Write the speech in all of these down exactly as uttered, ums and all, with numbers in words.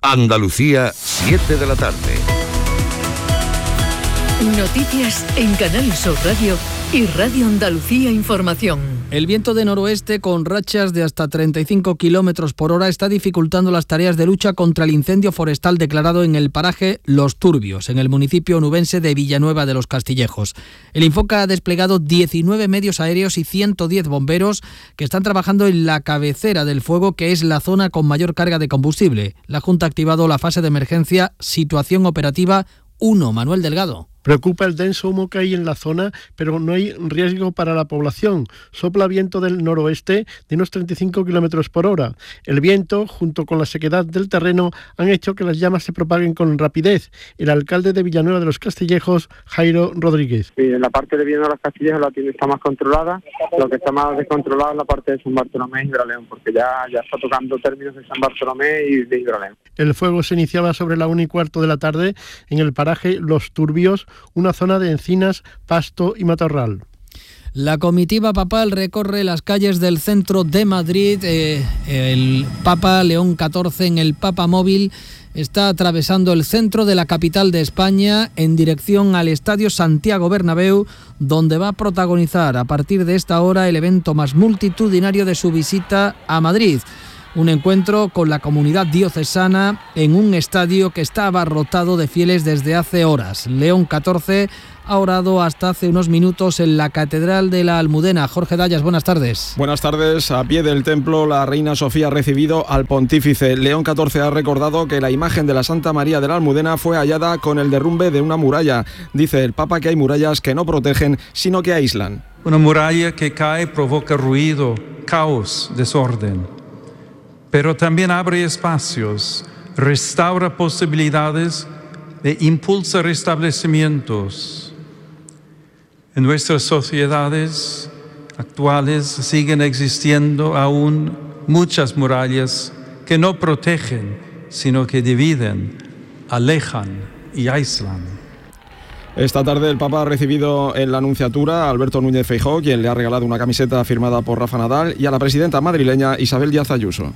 Andalucía, siete de la tarde. Noticias en Canal Sur Radio y Radio Andalucía Información. El viento de noroeste con rachas de hasta treinta y cinco kilómetros por hora está dificultando las tareas de lucha contra el incendio forestal declarado en el paraje Los Turbios, en el municipio onubense de Villanueva de los Castillejos. El Infoca ha desplegado diecinueve medios aéreos y ciento diez bomberos que están trabajando en la cabecera del fuego, que es la zona con mayor carga de combustible. La Junta ha activado la fase de emergencia Situación Operativa uno. Manuel Delgado. Preocupa el denso humo que hay en la zona, pero no hay riesgo para la población. Sopla viento del noroeste de unos treinta y cinco kilómetros por hora. El viento, junto con la sequedad del terreno, han hecho que las llamas se propaguen con rapidez. El alcalde de Villanueva de los Castillejos, Jairo Rodríguez. Sí, en la parte de Villanueva de los Castillejos la tiene está más controlada. Lo que está más descontrolado es la parte de San Bartolomé y Gibraleón, porque ya, ya está tocando términos de San Bartolomé y de Gibraleón. El fuego se iniciaba sobre la una y cuarto de la tarde en el paraje Los Turbios, una zona de encinas, pasto y matorral. La comitiva papal recorre las calles del centro de Madrid. Eh, el Papa León catorce en el Papamóvil está atravesando el centro de la capital de España en dirección al Estadio Santiago Bernabéu, donde va a protagonizar a partir de esta hora el evento más multitudinario de su visita a Madrid. Un encuentro con la comunidad diocesana en un estadio que está abarrotado de fieles desde hace horas. León catorce ha orado hasta hace unos minutos en la Catedral de la Almudena. Jorge Dallas, buenas tardes. Buenas tardes. A pie del templo, la reina Sofía ha recibido al pontífice. León catorce ha recordado que la imagen de la Santa María de la Almudena fue hallada con el derrumbe de una muralla. Dice el Papa que hay murallas que no protegen, sino que aíslan. Una muralla que cae provoca ruido, caos, desorden. Pero también abre espacios, restaura posibilidades e impulsa restablecimientos. En nuestras sociedades actuales siguen existiendo aún muchas murallas que no protegen, sino que dividen, alejan y aíslan. Esta tarde el Papa ha recibido en la Nunciatura a Alberto Núñez Feijóo, quien le ha regalado una camiseta firmada por Rafa Nadal, y a la presidenta madrileña Isabel Díaz Ayuso.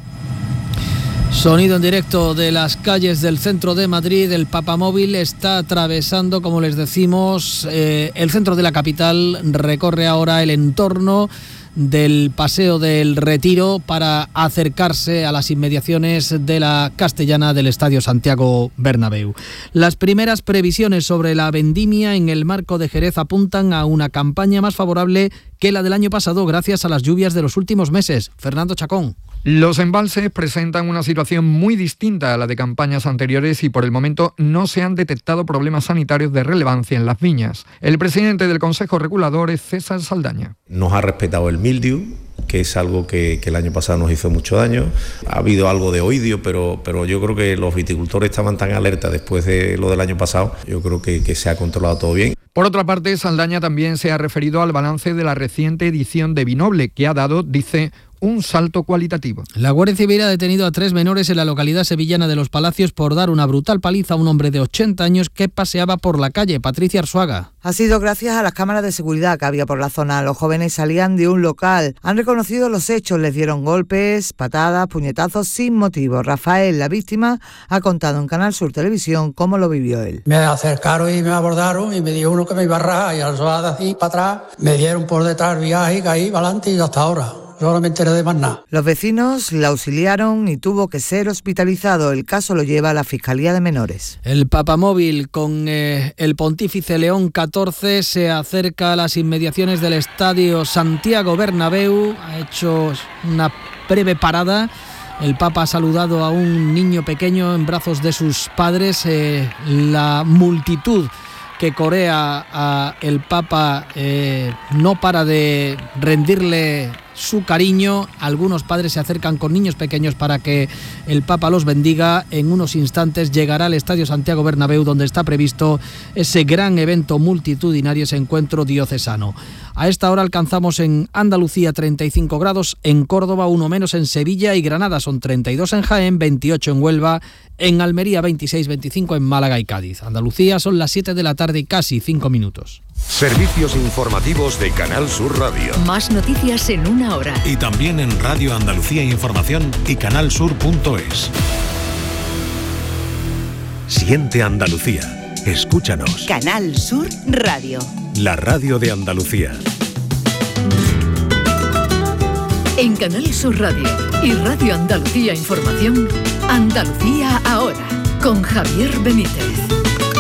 Sonido en directo de las calles del centro de Madrid. El Papamóvil está atravesando, como les decimos, eh, el centro de la capital. Recorre ahora el entorno del Paseo del Retiro para acercarse a las inmediaciones de la Castellana del Estadio Santiago Bernabéu. Las primeras previsiones sobre la vendimia en el marco de Jerez apuntan a una campaña más favorable que la del año pasado gracias a las lluvias de los últimos meses. Fernando Chacón. Los embalses presentan una situación muy distinta a la de campañas anteriores y por el momento no se han detectado problemas sanitarios de relevancia en las viñas. El presidente del Consejo Regulador es César Saldaña. Nos ha respetado el mildiu, que es algo que, que el año pasado nos hizo mucho daño. Ha habido algo de oidio, pero, pero yo creo que los viticultores estaban tan alerta después de lo del año pasado. Yo creo que, que se ha controlado todo bien. Por otra parte, Saldaña también se ha referido al balance de la reciente edición de Vinoble, que ha dado, dice, un salto cualitativo. La Guardia Civil ha detenido a tres menores en la localidad sevillana de Los Palacios por dar una brutal paliza a un hombre de ochenta años que paseaba por la calle. Patricia Arzuaga. Ha sido gracias a las cámaras de seguridad que había por la zona. Los jóvenes salían de un local. Han reconocido los hechos, les dieron golpes, patadas, puñetazos sin motivo. Rafael, la víctima, ha contado en Canal Sur Televisión cómo lo vivió él. Me acercaron y me abordaron y me dio uno que me iba a rajar y al suave así para atrás me dieron por detrás el viaje y caí para adelante y hasta ahora. Yo no me enteré de más nada. Los vecinos la auxiliaron y tuvo que ser hospitalizado. El caso lo lleva a la Fiscalía de Menores. El Papamóvil con eh, el Pontífice León catorce se acerca a las inmediaciones del Estadio Santiago Bernabéu. Ha hecho una breve parada. El Papa ha saludado a un niño pequeño en brazos de sus padres. Eh, la multitud que corea a el Papa eh, no para de rendirle su cariño. Algunos padres se acercan con niños pequeños para que el Papa los bendiga. En unos instantes llegará al Estadio Santiago Bernabéu, donde está previsto ese gran evento multitudinario, ese encuentro diocesano. A esta hora alcanzamos en Andalucía treinta y cinco grados, en Córdoba uno menos, en Sevilla y Granada son treinta y dos en Jaén, veintiocho en Huelva, en Almería veintiséis, veinticinco en Málaga y Cádiz. Andalucía son las siete de la tarde y casi cinco minutos. Servicios informativos de Canal Sur Radio. Más noticias en una hora. Y también en Radio Andalucía Información y canal sur punto es. Siente Andalucía. Escúchanos. Canal Sur Radio. La radio de Andalucía. En Canal Sur Radio y Radio Andalucía Información, Andalucía ahora, con Javier Benítez.